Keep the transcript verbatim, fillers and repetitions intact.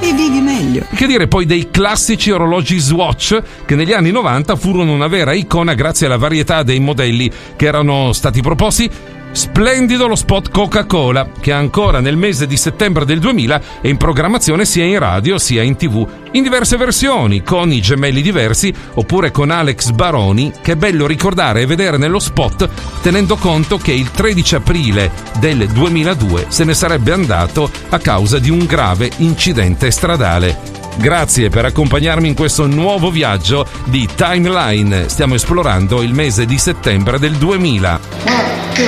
così vivi meglio. Che dire poi dei classici orologi Swatch, che negli anni novanta furono una vera icona grazie alla varietà dei modelli che erano stati proposti. Splendido lo spot Coca-Cola, che ancora nel mese di settembre del duemila è in programmazione sia in radio sia in tv, in diverse versioni, con i gemelli diversi oppure con Alex Baroni, che è bello ricordare e vedere nello spot, tenendo conto che il tredici aprile del duemiladue se ne sarebbe andato a causa di un grave incidente stradale. Grazie per accompagnarmi in questo nuovo viaggio di Timeline. Stiamo esplorando il mese di settembre del duemila.